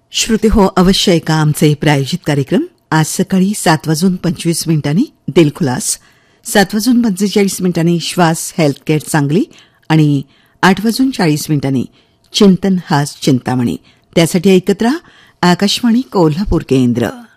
श्रोते हो, अवश्य ऐका आमचे प्रायोजित कार्यक्रम. आज सकाळी 7:25 दिलखुलास, 7:45 श्वास हेल्थकेअर सांगली आणि 8:40 चिंतन हाच चिंतामणी. त्यासाठी ऐकत रहा आकाशवाणी कोल्हापूर केंद्र.